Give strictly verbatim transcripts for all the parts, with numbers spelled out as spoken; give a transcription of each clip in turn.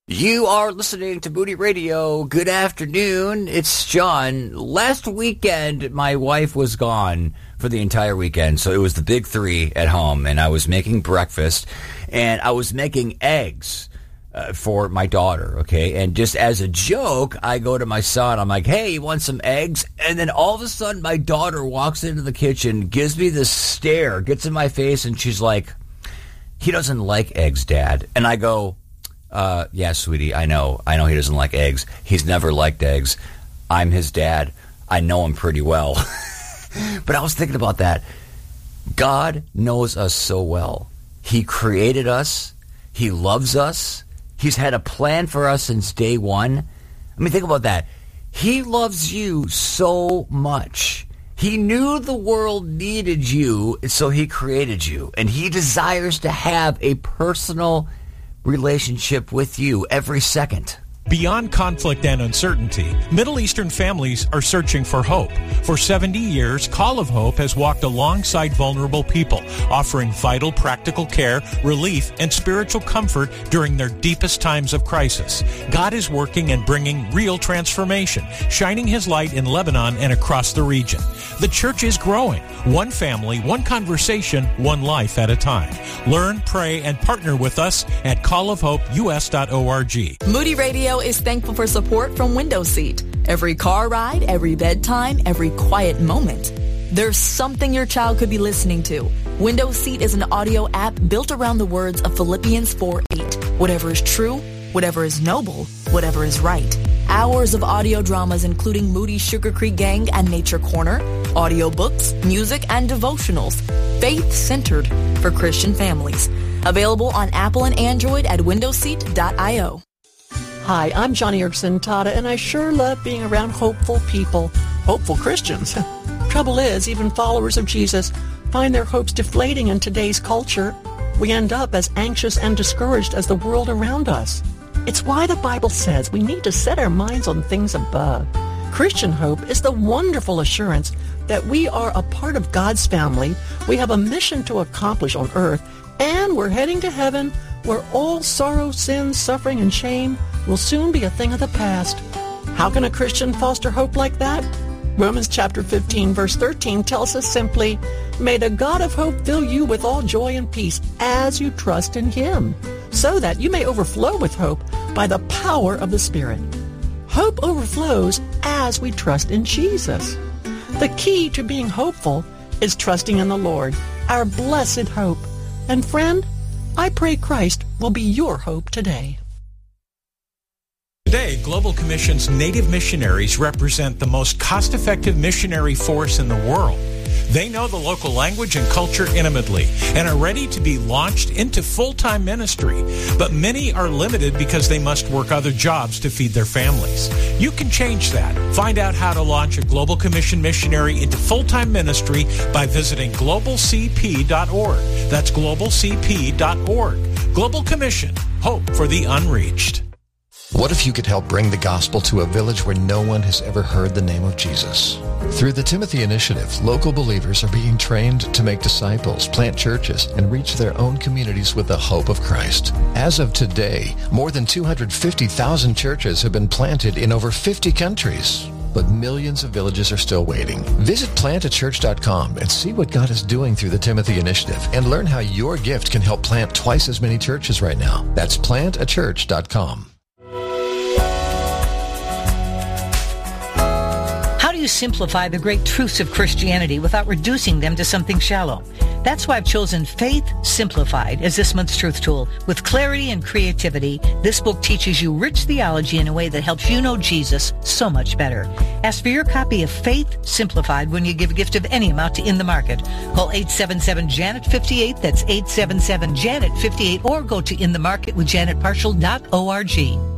You are listening to Moody Radio. Good afternoon. It's John. Last weekend, my wife was gone for the entire weekend, so it was the big three at home, and I was making breakfast, and I was making eggs uh, for my daughter, okay? And just as a joke, I go to my son. I'm like, hey, you want some eggs? And then all of a sudden, my daughter walks into the kitchen, gives me this stare, gets in my face, and she's like, he doesn't like eggs, Dad. And I go, Uh, yeah, sweetie, I know. I know he doesn't like eggs. He's never liked eggs. I'm his dad. I know him pretty well. But I was thinking about that. God knows us so well. He created us. He loves us. He's had a plan for us since day one. I mean, think about that. He loves you so much. He knew the world needed you, so he created you. And he desires to have a personal relationship with you every second. Beyond conflict and uncertainty, Middle Eastern families are searching for hope. For seventy years, Call of Hope has walked alongside vulnerable people, offering vital practical care, relief, and spiritual comfort during their deepest times of crisis. God is working and bringing real transformation, shining his light in Lebanon and across the region. The church is growing, one family, one conversation, one life at a time. Learn, pray, and partner with us at call of hope u s dot org. Moody Radio is thankful for support from Window Seat. Every car ride, every bedtime, every quiet moment. There's something your child could be listening to. Window Seat is an audio app built around the words of Philippians four eight. Whatever is true, whatever is noble, whatever is right. Hours of audio dramas including Moody Sugar Creek Gang and Nature Corner, audiobooks, music, and devotionals. Faith-centered for Christian families. Available on Apple and Android at window seat dot io. Hi, I'm Johnny Ergson Tata, and I sure love being around hopeful people, hopeful Christians. Trouble is, even followers of Jesus find their hopes deflating in today's culture. We end up as anxious and discouraged as the world around us. It's why the Bible says we need to set our minds on things above. Christian hope is the wonderful assurance that we are a part of God's family, we have a mission to accomplish on earth, and we're heading to heaven where all sorrow, sin, suffering, and shame will soon be a thing of the past. How can a Christian foster hope like that? Romans chapter fifteen, verse thirteen tells us simply, "May the God of hope fill you with all joy and peace as you trust in him, so that you may overflow with hope by the power of the Spirit." Hope overflows as we trust in Jesus. The key to being hopeful is trusting in the Lord, our blessed hope. And friend, I pray Christ will be your hope today. Today, Global Commission's Native missionaries represent the most cost-effective missionary force in the world. They know the local language and culture intimately and are ready to be launched into full-time ministry. But many are limited because they must work other jobs to feed their families. You can change that. Find out how to launch a Global Commission missionary into full-time ministry by visiting global c p dot org. That's global c p dot org. Global Commission, hope for the unreached. What if you could help bring the gospel to a village where no one has ever heard the name of Jesus? Through the Timothy Initiative, local believers are being trained to make disciples, plant churches, and reach their own communities with the hope of Christ. As of today, more than two hundred fifty thousand churches have been planted in over fifty countries. But millions of villages are still waiting. Visit plant a church dot com and see what God is doing through the Timothy Initiative and learn how your gift can help plant twice as many churches right now. That's plant a church dot com. You simplify the great truths of Christianity without reducing them to something shallow. That's why I've chosen Faith Simplified as this month's truth tool. With clarity and creativity, this book teaches you rich theology in a way that helps you know Jesus so much better. Ask for your copy of Faith Simplified when you give a gift of any amount to In the Market. Call eight seven seven Janet fifty-eight, that's eight seven seven Janet fifty-eight, or go to in the market with janet partial dot org.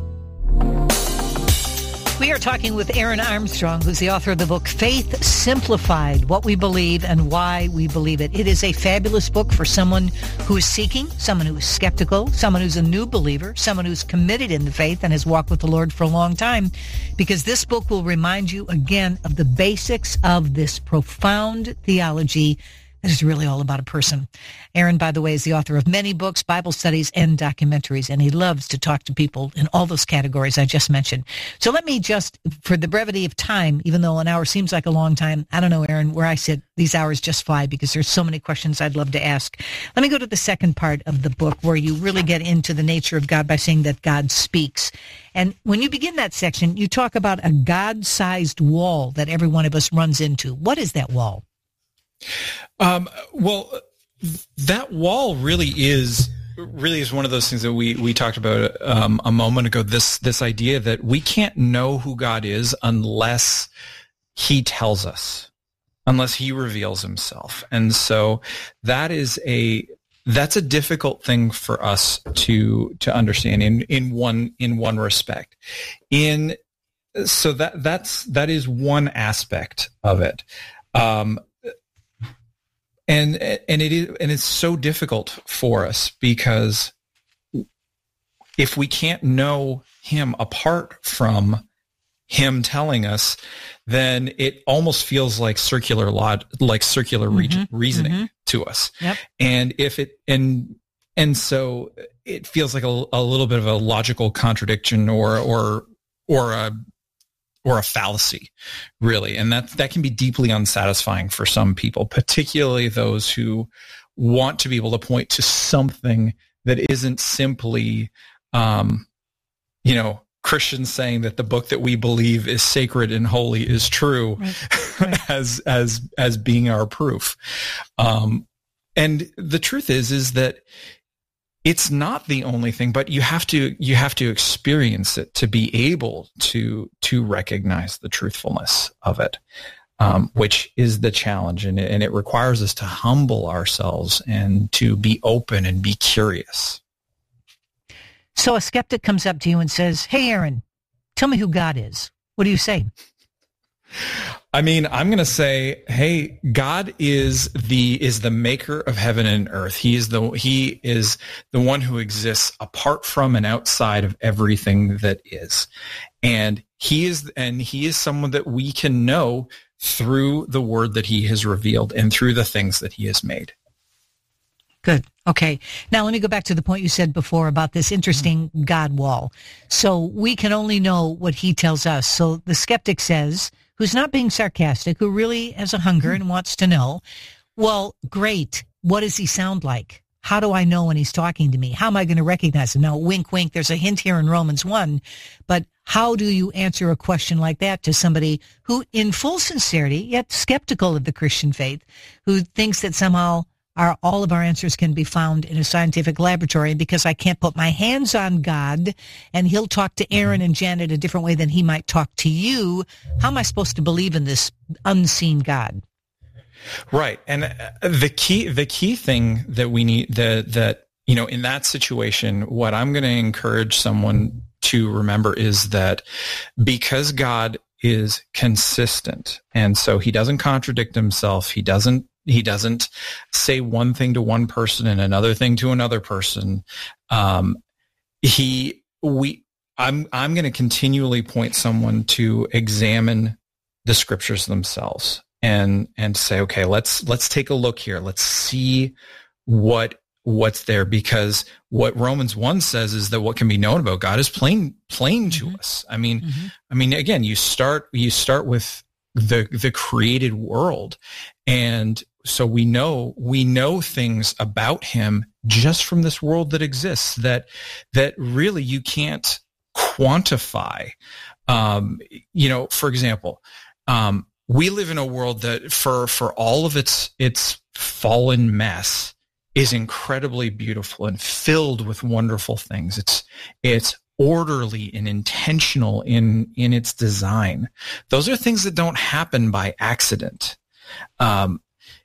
We are talking with Aaron Armstrong, who's the author of the book Faith Simplified, What We Believe and Why We Believe It. It is a fabulous book for someone who is seeking, someone who is skeptical, someone who's a new believer, someone who's committed in the faith and has walked with the Lord for a long time, because this book will remind you again of the basics of this profound theology It is really all about a person. Aaron, by the way, is the author of many books, Bible studies, and documentaries, and he loves to talk to people in all those categories I just mentioned. So let me just, for the brevity of time, even though an hour seems like a long time, I don't know, Aaron, where I sit, these hours just fly because there's so many questions I'd love to ask. Let me go to the second part of the book where you really get into the nature of God by saying that God speaks. And when you begin that section, you talk about a God-sized wall that every one of us runs into. What is that wall? Um, well, that wall really is really is one of those things that we we talked about um, a moment ago. This this idea that we can't know who God is unless He tells us, unless He reveals Himself, and so that is a that's a difficult thing for us to to understand in in one in one respect. In so that that's that is one aspect of it. Um, And and it is and it's so difficult for us because if we can't know Him apart from Him telling us, then it almost feels like circular log, like circular mm-hmm. re- reasoning mm-hmm. to us. Yep. And if it and and so it feels like a, a little bit of a logical contradiction or or or a or a fallacy, really. And that, that can be deeply unsatisfying for some people, particularly those who want to be able to point to something that isn't simply, um, you know, Christians saying that the book that we believe is sacred and holy is true right. Right. as, as, as being our proof. Um, and the truth is, is that it's not the only thing, but you have to you have to experience it to be able to to recognize the truthfulness of it, um, which is the challenge, and it, and it requires us to humble ourselves and to be open and be curious. So a skeptic comes up to you and says, "Hey, Aaron, tell me who God is." What do you say? I mean, I'm going to say, hey, God is the is the maker of heaven and earth. He is the he is the one who exists apart from and outside of everything that is. And he is and he is someone that we can know through the word that he has revealed and through the things that he has made. Good. Okay. Now let me go back to the point you said before about this interesting God wall. So we can only know what he tells us. So the skeptic says, who's not being sarcastic, who really has a hunger and wants to know, well, great. What does he sound like? How do I know when he's talking to me? How am I going to recognize him? Now, wink, wink, there's a hint here in Romans one, but how do you answer a question like that to somebody who, in full sincerity, yet skeptical of the Christian faith, who thinks that somehow our, all of our answers can be found in a scientific laboratory because I can't put my hands on God and he'll talk to Aaron and Janet a different way than he might talk to you. How am I supposed to believe in this unseen God? Right. And the key, the key thing that we need, that, that, you know, in that situation, what I'm going to encourage someone to remember is that because God is consistent, and so he doesn't contradict himself, he doesn't He doesn't say one thing to one person and another thing to another person. Um, he, we, I'm, I'm going to continually point someone to examine the scriptures themselves and, and say, okay, let's, let's take a look here. Let's see what, what's there, because what Romans one says is that what can be known about God is plain, plain to mm-hmm. us. I mean, mm-hmm. I mean, again, you start, you start with the, the created world, and so we know, we know things about him just from this world that exists that, that really you can't quantify. Um, you know, for example, um, we live in a world that for, for all of its, its fallen mess is incredibly beautiful and filled with wonderful things. It's, it's orderly and intentional in, in its design. Those are things that don't happen by accident. Um,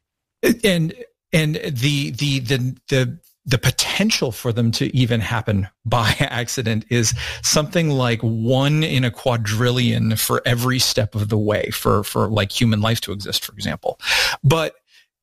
And and the the the the the potential for them to even happen by accident is something like one in a quadrillion for every step of the way for for like human life to exist, for example. But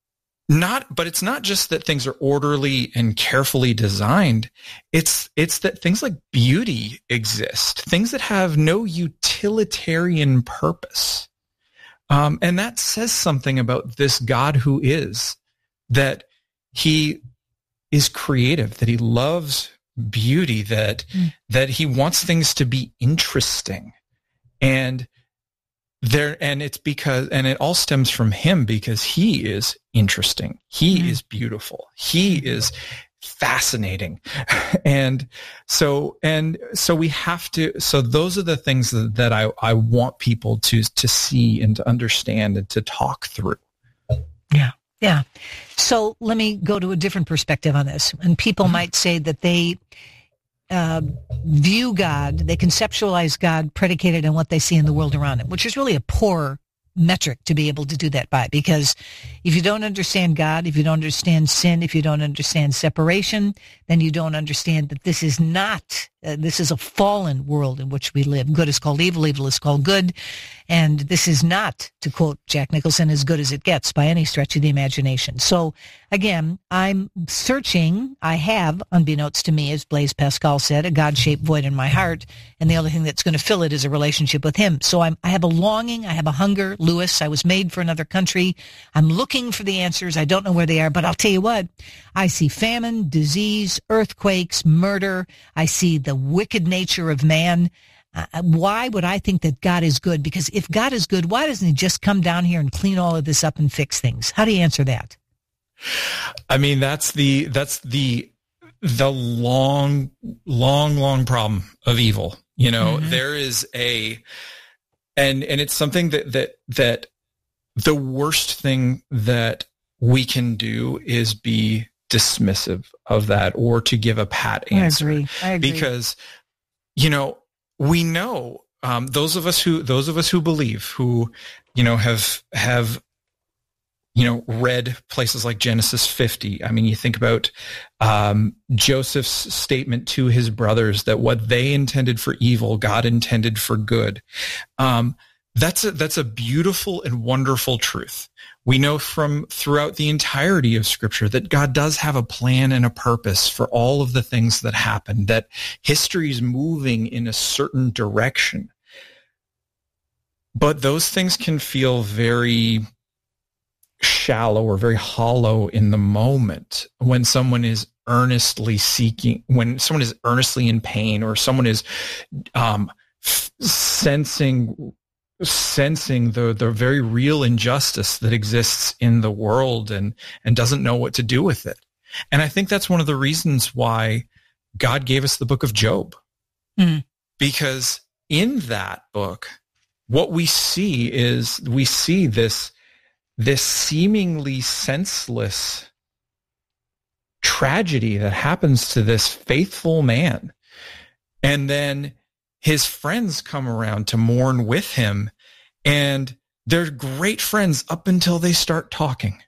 not but it's not just that things are orderly and carefully designed. It's it's that things like beauty exist, things that have no utilitarian purpose. Um, and that says something about this God who is that he is creative, that he loves beauty, that mm. that he wants things to be interesting. And there and it's because and it all stems from him, because he is interesting. He mm. is beautiful. He is fascinating. And so and so we have to so those are the things that, that I, I want people to to see and to understand and to talk through. Yeah. Yeah. So let me go to a different perspective on this. And people mm-hmm. might say that they uh, view God, they conceptualize God predicated on what they see in the world around them, which is really a poor metric to be able to do that by. Because if you don't understand God, if you don't understand sin, if you don't understand separation, then you don't understand that this is not, uh, this is a fallen world in which we live. Good is called evil, evil is called good. And this is not, to quote Jack Nicholson, as good as it gets by any stretch of the imagination. So again, I'm searching. I have, unbeknownst to me, as Blaise Pascal said, a God-shaped void in my heart. And the only thing that's going to fill it is a relationship with him. So I'm, I have a longing. I have a hunger. Lewis, I was made for another country. I'm looking for the answers. I don't know where they are, but I'll tell you what, I see famine, disease, earthquakes, murder. I see the wicked nature of man. Uh, why would I think that God is good? Because if God is good, why doesn't he just come down here and clean all of this up and fix things? How do you answer that? I mean, that's the, that's the, the long, long, long problem of evil. You know, mm-hmm. there is a, and, and it's something that, that, that the worst thing that we can do is be dismissive of that, or to give a pat answer. I agree. I agree. Because, you know, we know, um, those of us who, those of us who believe, who, you know, have, have, you know, read places like Genesis fifty. I mean, you think about, um, Joseph's statement to his brothers that what they intended for evil, God intended for good. Um, that's a, that's a beautiful and wonderful truth. We know from throughout the entirety of Scripture that God does have a plan and a purpose for all of the things that happen, that history is moving in a certain direction. But those things can feel very shallow or very hollow in the moment when someone is earnestly seeking, when someone is earnestly in pain, or someone is um, f- sensing sensing the the very real injustice that exists in the world, and and doesn't know what to do with it. And I think that's one of the reasons why God gave us the book of Job. Mm. Because in that book, what we see is we see this this seemingly senseless tragedy that happens to this faithful man. And then his friends come around to mourn with him, and they're great friends up until they start talking.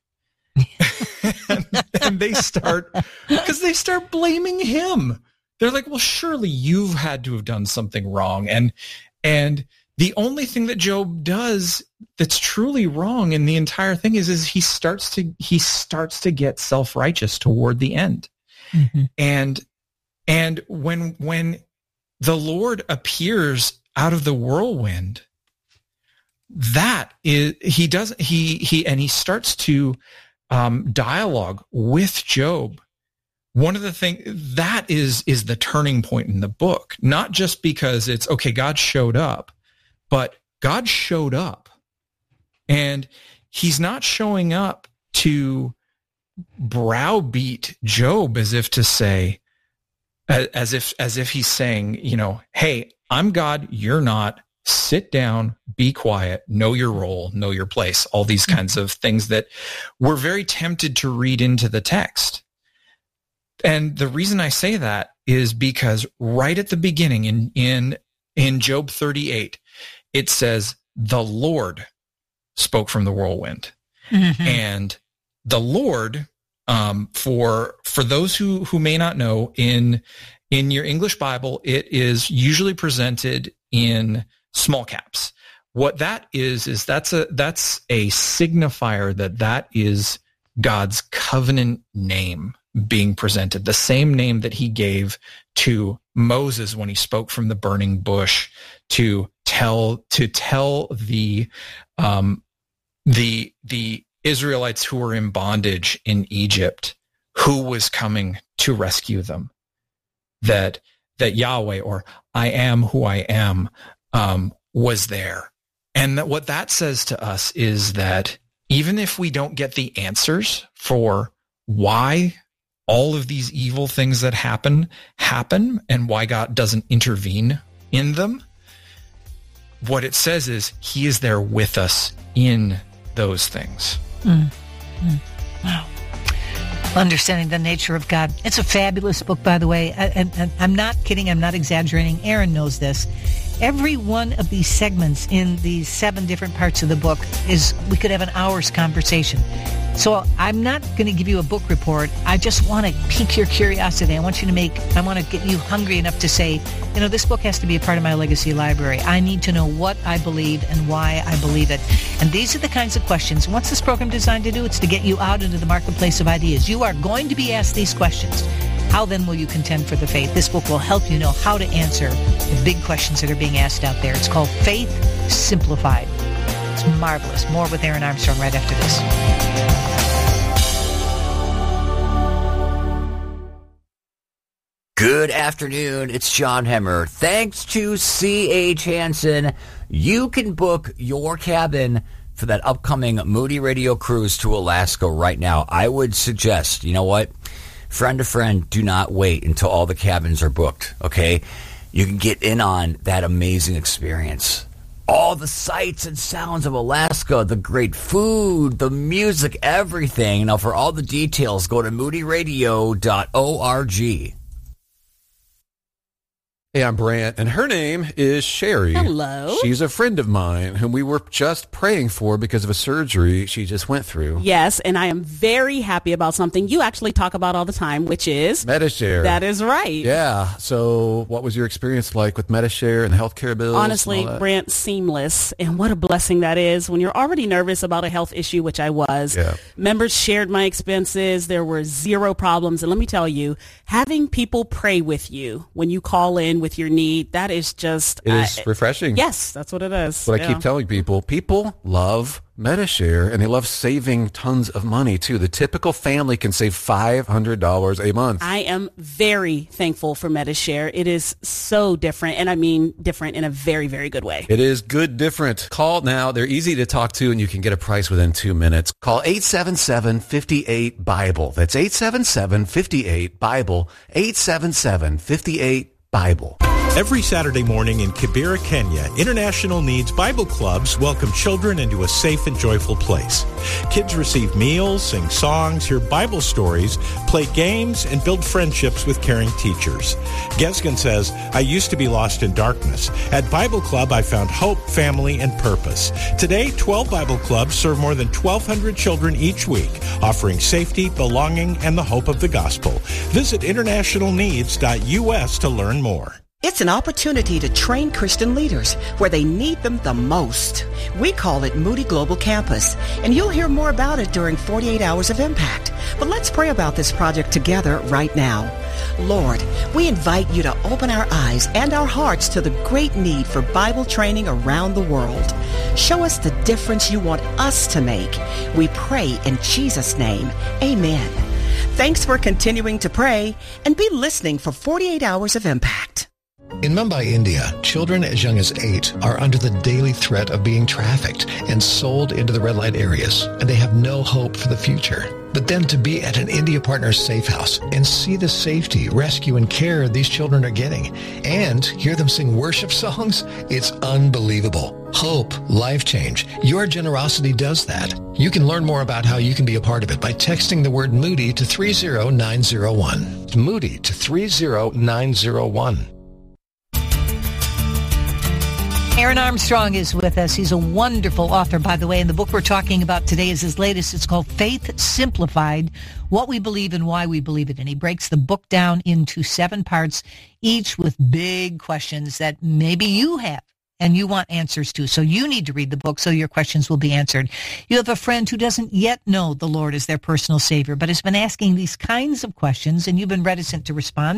and, and they start, because they start blaming him. They're like, well, surely you've had to have done something wrong. And, and the only thing that Job does that's truly wrong in the entire thing is, is he starts to, he starts to get self-righteous toward the end. Mm-hmm. And, and when, when, the Lord appears out of the whirlwind, that is, he does, he, he, and he starts to um, dialogue with Job. One of the things that is, is the turning point in the book, not just because it's, okay, God showed up, but God showed up, and he's not showing up to browbeat Job as if to say, As if, as if he's saying, you know, hey, I'm God, you're not. Sit down, be quiet, know your role, know your place, all these kinds of things that we're very tempted to read into the text. And the reason I say that is because right at the beginning in, in, in Job thirty-eight, it says, the Lord spoke from the whirlwind. Mm-hmm. And the Lord, Um, for for those who, who may not know, in in your English Bible, it is usually presented in small caps. What that is is that's a that's a signifier that that is God's covenant name being presented, the same name that he gave to Moses when he spoke from the burning bush to tell to tell the um, the the Israelites who were in bondage in Egypt, who was coming to rescue them. That that Yahweh, or I am who I am, um, was there. And that what that says to us is that even if we don't get the answers for why all of these evil things that happen, happen, and why God doesn't intervene in them, what it says is he is there with us in those things. Mm. Mm. Wow. Understanding the Nature of God. It's a fabulous book, by the way. And, and I'm not kidding. I'm not exaggerating. Aaron knows this. Every one of these segments in these seven different parts of the book is, we could have an hour's conversation. So I'm not going to give you a book report. I just want to pique your curiosity. I want you to make, I want to get you hungry enough to say, you know, this book has to be a part of my legacy library. I need to know what I believe and why I believe it. And these are the kinds of questions. What's this program designed to do? It's to get you out into the marketplace of ideas. You are going to be asked these questions. How then will you contend for the faith? This book will help you know how to answer the big questions that are being asked out there. It's called Faith Simplified. It's marvelous. More with Aaron Armstrong right after this. Good afternoon. It's John Hemmer. Thanks to C H Hansen, you can book your cabin for that upcoming Moody Radio cruise to Alaska right now. I would suggest, you know what? Friend to friend, do not wait until all the cabins are booked, okay? You can get in on that amazing experience. All the sights and sounds of Alaska, the great food, the music, everything. Now, for all the details, go to moody radio dot org. Hey, I'm Brant, and her name is Sherry. Hello. She's a friend of mine whom we were just praying for because of a surgery she just went through. Yes, and I am very happy about something you actually talk about all the time, which is Medi-Share. That is right. Yeah. So what was your experience like with Medi-Share and the healthcare bills? Honestly, Brant, seamless. And what a blessing that is when you're already nervous about a health issue, which I was. Yeah. Members shared my expenses. There were zero problems. And let me tell you, having people pray with you when you call in with your need, that is just... It is uh, refreshing. Yes, that's what it is. What yeah. I keep telling people, people love Medi-Share, and they love saving tons of money, too. The typical family can save five hundred dollars a month. I am very thankful for Medi-Share. It is so different, and I mean different in a very, very good way. It is good different. Call now. They're easy to talk to, and you can get a price within two minutes. Call eight seven seven, five eight, BIBLE. That's eight seven seven, five eight, BIBLE. eight seven seven, five eight, BIBLE. Every Saturday morning in Kibera, Kenya, International Needs Bible Clubs welcome children into a safe and joyful place. Kids receive meals, sing songs, hear Bible stories, play games, and build friendships with caring teachers. Gesgen says, I used to be lost in darkness. At Bible Club, I found hope, family, and purpose. Today, twelve Bible Clubs serve more than twelve hundred children each week, offering safety, belonging, and the hope of the gospel. Visit international needs dot U S to learn more. It's an opportunity to train Christian leaders where they need them the most. We call it Moody Global Campus, and you'll hear more about it during forty-eight Hours of Impact. But let's pray about this project together right now. Lord, we invite you to open our eyes and our hearts to the great need for Bible training around the world. Show us the difference you want us to make. We pray in Jesus' name. Amen. Thanks for continuing to pray, and be listening for forty-eight Hours of Impact. In Mumbai, India, children as young as eight are under the daily threat of being trafficked and sold into the red light areas, and they have no hope for the future. But then to be at an India Partners safe house and see the safety, rescue, and care these children are getting, and hear them sing worship songs, it's unbelievable. Hope, life change. Your generosity does that. You can learn more about how you can be a part of it by texting the word Moody to three zero nine zero one. Moody to three zero nine zero one. Aaron Armstrong is with us. He's a wonderful author, by the way, and the book we're talking about today is his latest. It's called Faith Simplified, What We Believe and Why We Believe It. And he breaks the book down into seven parts, each with big questions that maybe you have and you want answers to. So you need to read the book so your questions will be answered. You have a friend who doesn't yet know the Lord as their personal Savior, but has been asking these kinds of questions, and you've been reticent to respond.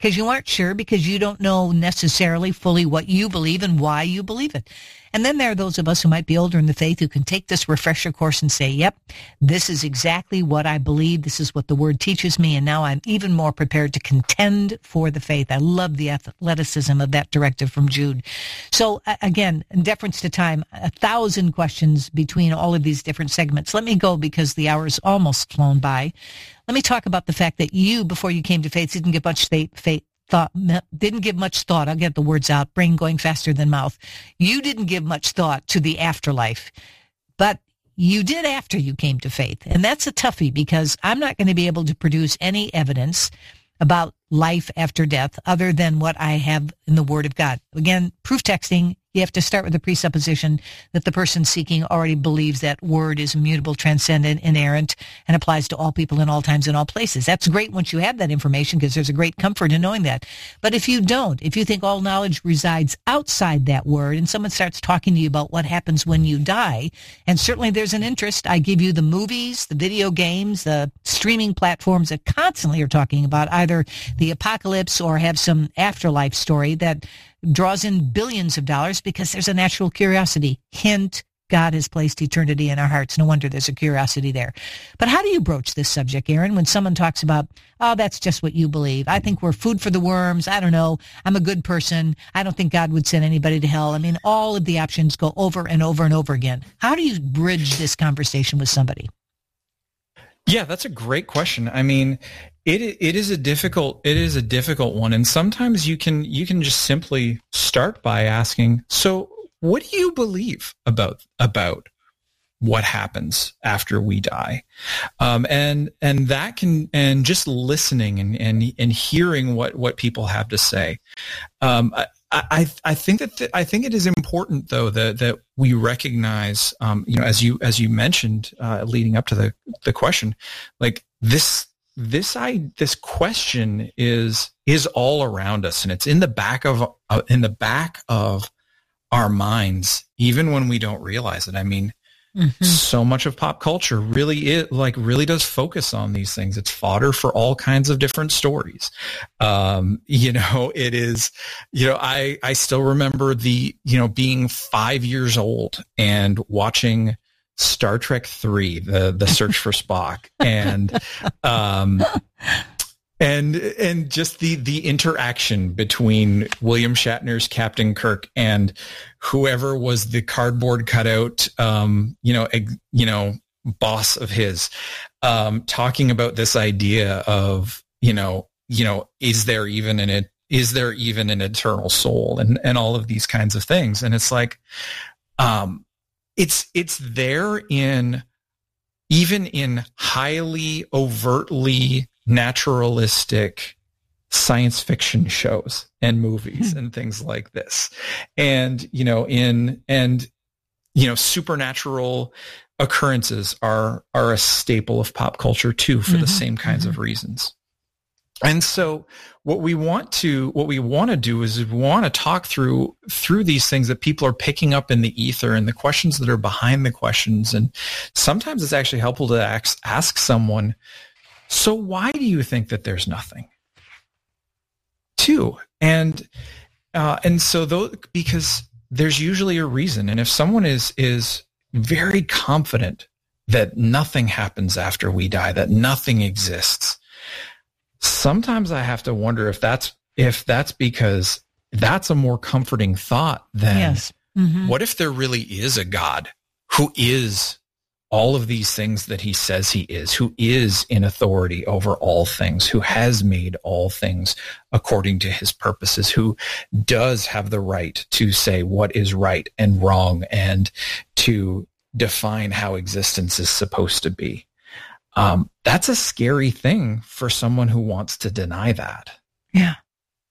because you aren't sure, because you don't know necessarily fully what you believe and why you believe it. And then there are those of us who might be older in the faith who can take this refresher course and say, yep, this is exactly what I believe. This is what the Word teaches me. And now I'm even more prepared to contend for the faith. I love the athleticism of that directive from Jude. So again, in deference to time, a thousand questions between all of these different segments. Let me go because the hour's almost flown by. Let me talk about the fact that you, before you came to faith, didn't give much faith, faith thought, didn't give much thought. I'll get the words out, brain going faster than mouth. You didn't give much thought to the afterlife, but you did after you came to faith. And that's a toughie because I'm not going to be able to produce any evidence about life after death other than what I have in the Word of God. Again, proof texting, you have to start with the presupposition that the person seeking already believes that Word is immutable, transcendent, inerrant, and applies to all people in all times and all places. That's great once you have that information because there's a great comfort in knowing that. But if you don't, if you think all knowledge resides outside that Word and someone starts talking to you about what happens when you die, and certainly there's an interest, I give you the movies, the video games, the streaming platforms that constantly are talking about either the apocalypse or have some afterlife story that draws in billions of dollars because there's a natural curiosity. Hint, God has placed eternity in our hearts. No wonder there's a curiosity there. But how do you broach this subject, Aaron, when someone talks about, oh, that's just what you believe. I think we're food for the worms. I don't know. I'm a good person. I don't think God would send anybody to hell. I mean, all of the options go over and over and over again. How do you bridge this conversation with somebody? Yeah, that's a great question. I mean, it it is a difficult it is a difficult one, and sometimes you can you can just simply start by asking, so what do you believe about about what happens after we die? Um, and and that can and just listening and and, and hearing what, what people have to say. Um, I, I I think that th- I think it is important though that that we recognize, um, you know, as you as you mentioned uh, leading up to the the question, like this this I this question is is all around us, and it's in the back of uh, in the back of our minds, even when we don't realize it. I mean, mm-hmm. so much of pop culture really is like really does focus on these things. It's fodder for all kinds of different stories. Um, you know, it is, you know, I, I still remember the, you know, being five years old and watching Star Trek three, the, the Search for Spock, and, um, And and just the, the interaction between William Shatner's Captain Kirk and whoever was the cardboard cutout, um, you know, eg, you know, boss of his, um, talking about this idea of, you know, you know, is there even an is there even an eternal soul, and and all of these kinds of things, and it's like, um, it's it's there in even in highly overtly naturalistic science fiction shows and movies and things like this. And, you know, in, and, you know, supernatural occurrences are, are a staple of pop culture too, for mm-hmm. the same kinds mm-hmm. of reasons. And so what we want to, what we want to do is we want to talk through, through these things that people are picking up in the ether and the questions that are behind the questions. And sometimes it's actually helpful to ask, ask someone, so why do you think that there's nothing? Too. And, uh, and so though, because there's usually a reason. And if someone is, is very confident that nothing happens after we die, that nothing exists, sometimes I have to wonder if that's, if that's because that's a more comforting thought than yes. mm-hmm. what if there really is a God who is all of these things that he says he is, who is in authority over all things, who has made all things according to his purposes, who does have the right to say what is right and wrong and to define how existence is supposed to be. Um, that's a scary thing for someone who wants to deny that. Yeah.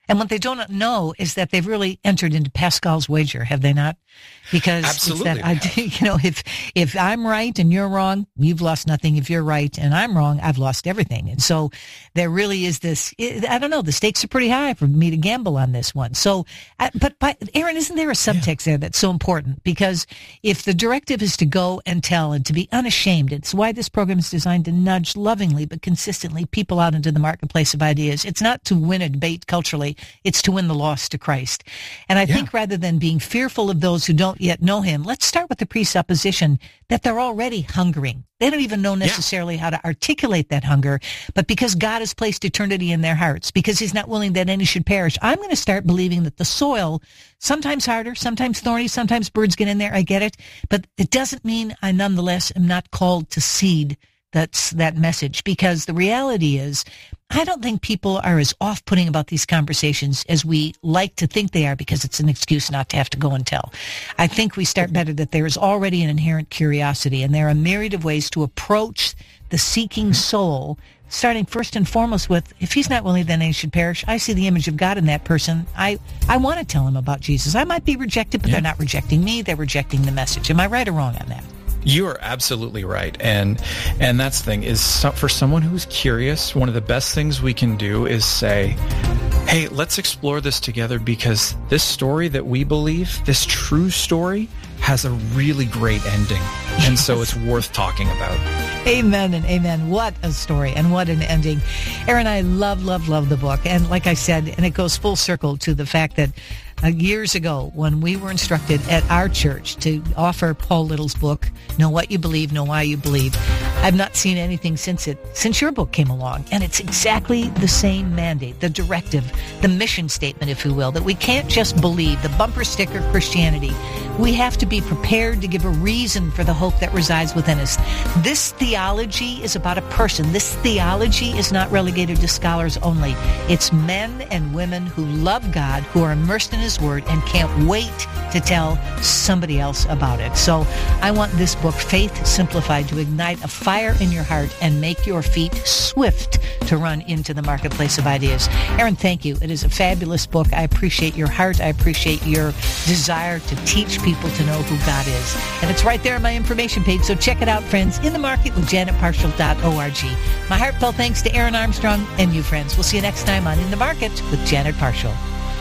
And what they don't know is that they've really entered into Pascal's wager, have they not? Because Absolutely it's that idea, you know, if if I'm right and you're wrong, you've lost nothing. If you're right and I'm wrong, I've lost everything. And so there really is this, I don't know, the stakes are pretty high for me to gamble on this one. So, but, but Aaron, isn't there a subtext yeah. there that's so important? Because if the directive is to go and tell and to be unashamed, it's why this program is designed to nudge lovingly but consistently people out into the marketplace of ideas. It's not to win a debate culturally. It's to win the lost to Christ. And I yeah. think rather than being fearful of those who don't yet know him, let's start with the presupposition that they're already hungering. They don't even know necessarily yeah. how to articulate that hunger, but because God has placed eternity in their hearts, because he's not willing that any should perish, I'm going to start believing that the soil, sometimes harder, sometimes thorny, sometimes birds get in there, I get it, but it doesn't mean I nonetheless am not called to seed that's that message, because the reality is I don't think people are as off-putting about these conversations as we like to think they are, because it's an excuse not to have to go and tell. I think we start better that there is already an inherent curiosity, and there are a myriad of ways to approach the seeking soul, starting first and foremost with, if he's not willing, then he should perish. I see the image of God in that person. I, I want to tell him about Jesus. I might be rejected, but yeah. they're not rejecting me. They're rejecting the message. Am I right or wrong on that? You are absolutely right. And and that's the thing, is so, for someone who's curious, one of the best things we can do is say, hey, let's explore this together, because this story that we believe, this true story, has a really great ending. And so it's worth talking about. Amen and amen. What a story and what an ending. Aaron, I love, love, love the book. And like I said, and it goes full circle to the fact that Uh, years ago, when we were instructed at our church to offer Paul Little's book, Know What You Believe, Know Why You Believe, I've not seen anything since it, since your book came along. And it's exactly the same mandate, the directive, the mission statement, if you will, that we can't just believe the bumper sticker Christianity. We have to be prepared to give a reason for the hope that resides within us. This theology is about a person. This theology is not relegated to scholars only. It's men and women who love God, who are immersed in his word, and can't wait to tell somebody else about it. So I want this book, Faith Simplified, to ignite a fire in your heart and make your feet swift to run into the marketplace of ideas. Aaron, thank you. It is a fabulous book. I appreciate your heart. I appreciate your desire to teach people to know who God is. And it's right there on my information page. So check it out, friends. In the Market with janet parshall dot org. My heartfelt thanks to Aaron Armstrong and you, friends. We'll see you next time on In the Market with Janet Parshall.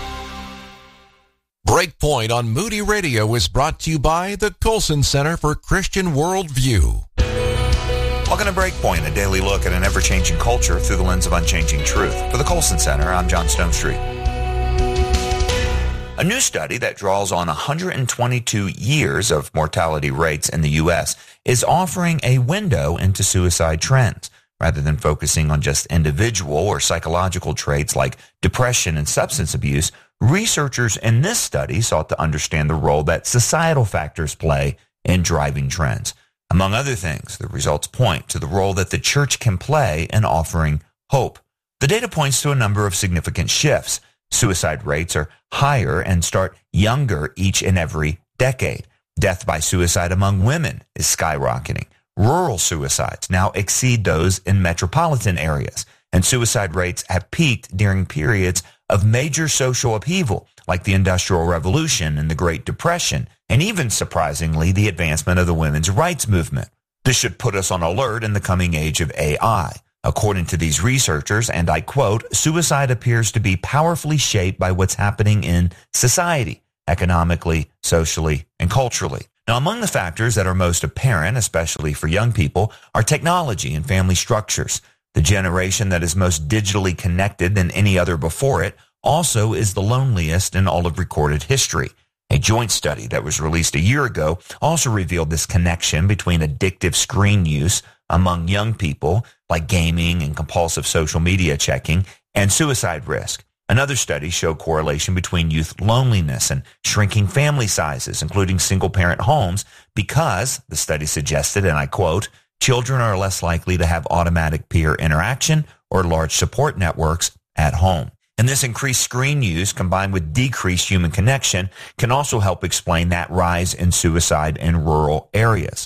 Breakpoint on Moody Radio is brought to you by the Colson Center for Christian Worldview. Welcome to Breakpoint, a daily look at an ever-changing culture through the lens of unchanging truth. For the Colson Center, I'm John Stonestreet. A new study that draws on one hundred twenty-two years of mortality rates in the U S is offering a window into suicide trends. Rather than focusing on just individual or psychological traits like depression and substance abuse, researchers in this study sought to understand the role that societal factors play in driving trends. Among other things, the results point to the role that the church can play in offering hope. The data points to a number of significant shifts. Suicide rates are higher and start younger each and every decade. Death by suicide among women is skyrocketing. Rural suicides now exceed those in metropolitan areas, and suicide rates have peaked during periods of major social upheaval, like the Industrial Revolution and the Great Depression, and even, surprisingly, the advancement of the women's rights movement. This should put us on alert in the coming age of A I. According to these researchers, and I quote, suicide appears to be powerfully shaped by what's happening in society, economically, socially, and culturally. Now, among the factors that are most apparent, especially for young people, are technology and family structures. The generation that is most digitally connected than any other before it also is the loneliest in all of recorded history. A joint study that was released a year ago also revealed this connection between addictive screen use among young people, like gaming and compulsive social media checking, and suicide risk. Another study showed correlation between youth loneliness and shrinking family sizes, including single-parent homes, because, the study suggested, and I quote, children are less likely to have automatic peer interaction or large support networks at home. And this increased screen use combined with decreased human connection can also help explain that rise in suicide in rural areas.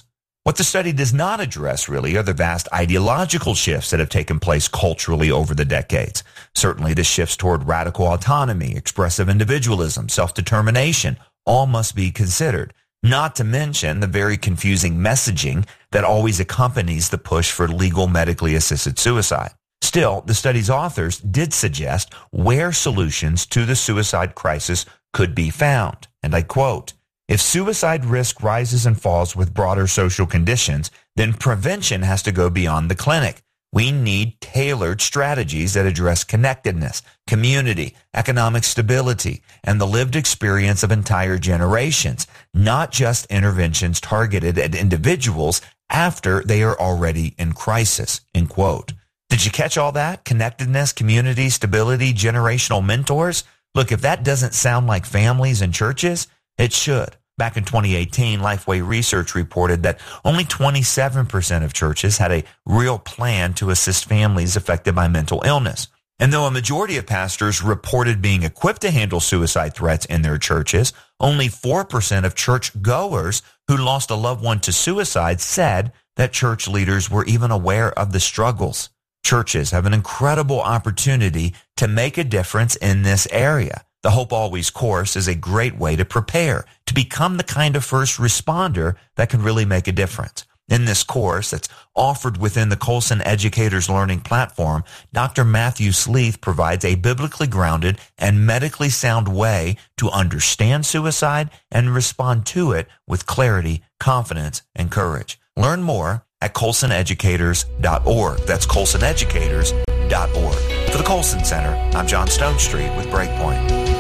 What the study does not address, really, are the vast ideological shifts that have taken place culturally over the decades. Certainly the shifts toward radical autonomy, expressive individualism, self-determination, all must be considered. Not to mention the very confusing messaging that always accompanies the push for legal medically assisted suicide. Still, the study's authors did suggest where solutions to the suicide crisis could be found. And I quote, "If suicide risk rises and falls with broader social conditions, then prevention has to go beyond the clinic. We need tailored strategies that address connectedness, community, economic stability, and the lived experience of entire generations, not just interventions targeted at individuals after they are already in crisis." End quote. Did you catch all that? Connectedness, community, stability, generational mentors? Look, if that doesn't sound like families and churches, it should. Back in twenty eighteen, Lifeway Research reported that only twenty-seven percent of churches had a real plan to assist families affected by mental illness. And though a majority of pastors reported being equipped to handle suicide threats in their churches, only four percent of church goers who lost a loved one to suicide said that church leaders were even aware of the struggles. Churches have an incredible opportunity to make a difference in this area. The Hope Always course is a great way to prepare, to become the kind of first responder that can really make a difference. In this course that's offered within the Colson Educators Learning Platform, Doctor Matthew Sleeth provides a biblically grounded and medically sound way to understand suicide and respond to it with clarity, confidence, and courage. Learn more at colson educators dot org. That's colson educators dot org. For the Colson Center, I'm John Stonestreet with Breakpoint.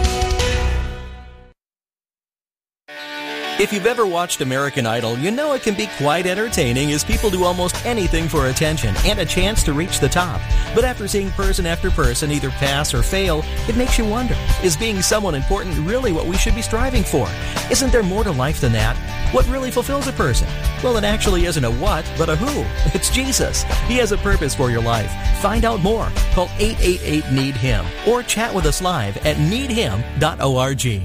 If you've ever watched American Idol, you know it can be quite entertaining as people do almost anything for attention and a chance to reach the top. But after seeing person after person either pass or fail, it makes you wonder, is being someone important really what we should be striving for? Isn't there more to life than that? What really fulfills a person? Well, it actually isn't a what, but a who. It's Jesus. He has a purpose for your life. Find out more. Call eight eight eight, need him or chat with us live at need him dot org.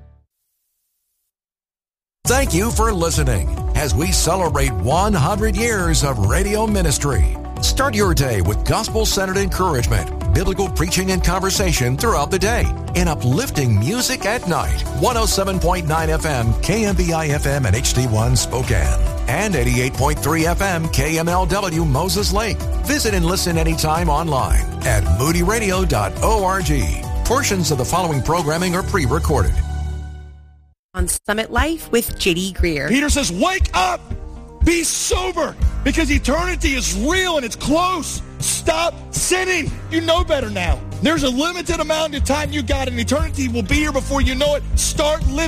Thank you for listening as we celebrate one hundred years of radio ministry. Start your day with gospel-centered encouragement, biblical preaching and conversation throughout the day, and uplifting music at night. one oh seven point nine F M, K M B I F M and H D one Spokane, and eighty-eight point three F M, K M L W Moses Lake. Visit and listen anytime online at moody radio dot org. Portions of the following programming are pre-recorded. On Summit Life with J D Greer. Peter says, wake up! Be sober! Because eternity is real and it's close. Stop sinning. You know better now. There's a limited amount of time you got, and eternity will be here before you know it. Start living.